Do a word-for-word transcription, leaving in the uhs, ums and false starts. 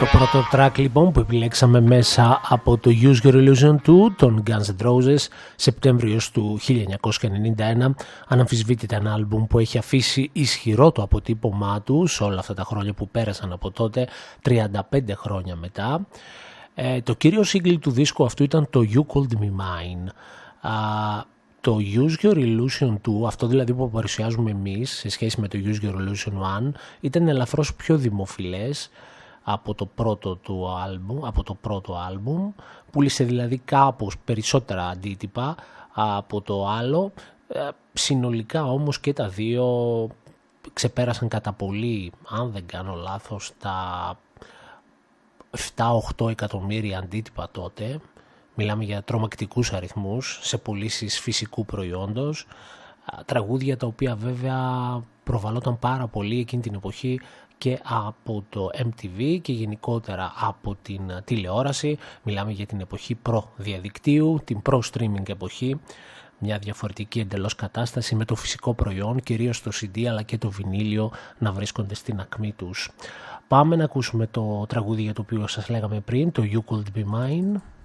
Το πρώτο track λοιπόν που επιλέξαμε μέσα από το Use Your Illusion δύο των Guns N' Roses, Σεπτέμβριος του χίλια εννιακόσια ενενήντα ένα, αναμφισβήτητα ένα άλμπουμ που έχει αφήσει ισχυρό το αποτύπωμά του σε όλα αυτά τα χρόνια που πέρασαν από τότε, τριάντα πέντε χρόνια μετά. Ε, το κύριο single του δίσκου αυτού ήταν το You Called Me Mine. Α, το Use Your Illusion δύο, αυτό δηλαδή που παρουσιάζουμε εμείς σε σχέση με το Use Your Illusion ένα, ήταν ελαφρώς πιο δημοφιλές από το πρώτο του άλμπουμ, από το πρώτο άλμπουμ, πούλησε δηλαδή κάπως περισσότερα αντίτυπα από το άλλο. Συνολικά όμως και τα δύο ξεπέρασαν κατά πολύ, αν δεν κάνω λάθος, τα επτά οκτώ εκατομμύρια αντίτυπα τότε. Μιλάμε για τρομακτικούς αριθμούς σε πωλήσεις φυσικού προϊόντος. Τραγούδια τα οποία βέβαια προβαλόταν πάρα πολύ εκείνη την εποχή και από το εμ τι βι και γενικότερα από την τηλεόραση. Μιλάμε για την εποχή προ-διαδικτύου, την προ-streaming εποχή. Μια διαφορετική εντελώς κατάσταση με το φυσικό προϊόν, κυρίως το σι ντι αλλά και το βινίλιο να βρίσκονται στην ακμή τους. Πάμε να ακούσουμε το τραγούδι για το οποίο σας λέγαμε πριν, το You Called Me Mine.